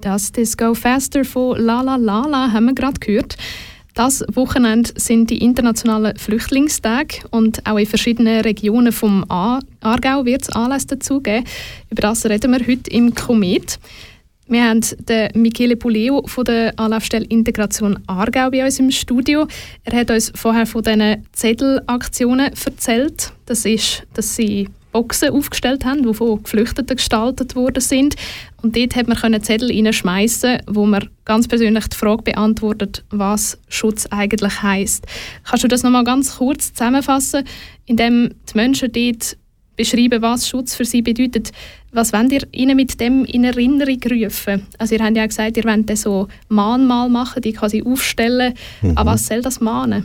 Does This Go Faster von La La La La haben wir gerade gehört. Das Wochenende sind die internationalen Flüchtlingstage und auch in verschiedenen Regionen vom Aargau wird es Anlässe dazu geben. Über das reden wir heute im Komet. Wir haben den Michele Puleo von der Anlaufstelle Integration Aargau bei uns im Studio. Er hat uns vorher von diesen Zettelaktionen erzählt. Das ist, dass sie Boxen aufgestellt haben, die von Geflüchteten gestaltet worden sind. Und dort hat man Zettel reinschmeissen, wo man ganz persönlich die Frage beantwortet, was Schutz eigentlich heisst. Kannst du das noch mal ganz kurz zusammenfassen, indem die Menschen dort beschreiben, was Schutz für sie bedeutet? Was wollt ihr ihnen mit dem in Erinnerung rufen? Also ihr habt ja gesagt, ihr wollt so Mahnmal machen, die quasi aufstellen. Aber was soll das mahnen?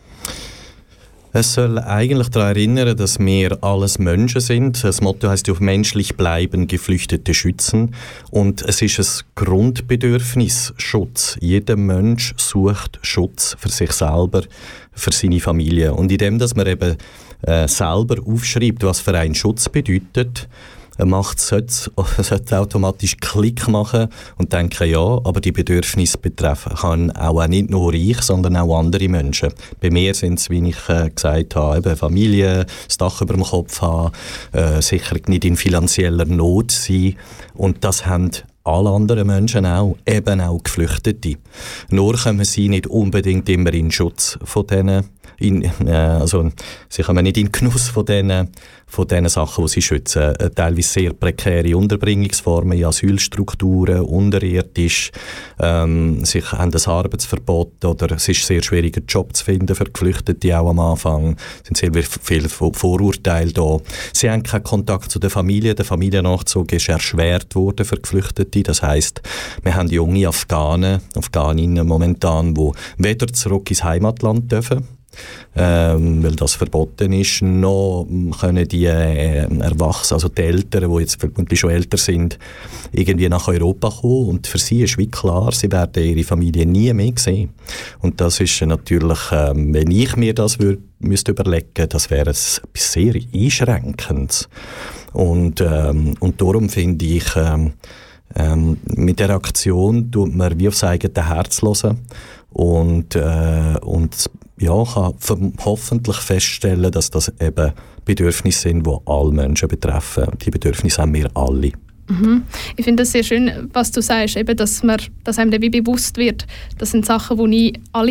Es soll eigentlich daran erinnern, dass wir alles Menschen sind. Das Motto heisst ja menschlich bleiben, Geflüchtete schützen. Und es ist ein Grundbedürfnis, Schutz. Jeder Mensch sucht Schutz für sich selber, für seine Familie. Und indem, dass man eben selber aufschreibt, was für einen Schutz bedeutet, sollte automatisch Klick machen und denken, ja, aber die Bedürfnisse betreffen kann auch nicht nur ich, sondern auch andere Menschen. Bei mir sind es, wie ich gesagt habe, eben Familie, das Dach über dem Kopf haben, sicher nicht in finanzieller Not sein. Und das haben alle anderen Menschen auch, eben auch Geflüchtete. Nur kommen sie nicht unbedingt immer in Schutz von denen, sie kommen nicht in Genuss von diesen Sachen, die sie schützen. Teilweise sehr prekäre Unterbringungsformen in Asylstrukturen, unterirdisch. Sie haben ein Arbeitsverbot oder es ist sehr schwierig, einen Job zu finden für Geflüchtete auch am Anfang. Es sind sehr viele Vorurteile da. Sie haben keinen Kontakt zu der Familie. Der Familiennachzug ist erschwert worden für Geflüchtete. Das heisst, wir haben junge Afghaninnen momentan, die weder zurück ins Heimatland dürfen, weil das verboten ist, noch können die Erwachsenen, also die Eltern, die jetzt vermutlich schon älter sind, irgendwie nach Europa kommen. Und für sie ist wie klar, sie werden ihre Familie nie mehr sehen. Und das ist natürlich, wenn ich mir das müsste überlegen, das wäre etwas sehr Einschränkendes. Und darum finde ich, mit der Aktion tut man wie aufs eigene Herz hören und kann hoffentlich feststellen, dass das eben Bedürfnisse sind, die alle Menschen betreffen. Die Bedürfnisse haben wir alle. Ich finde das sehr schön, was du sagst, eben, dass einem wie bewusst wird, das sind Sachen, die alle